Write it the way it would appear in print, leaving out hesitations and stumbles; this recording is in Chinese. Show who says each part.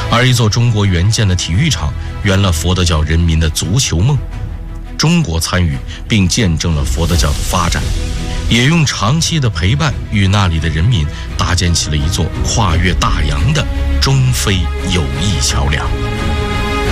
Speaker 1: 而一座中国原建的体育场圆了佛得角人民的足球梦。中国参与并见证了佛得角的发展，也用长期的陪伴与那里的人民搭建起了一座跨越大洋的中非友谊桥梁。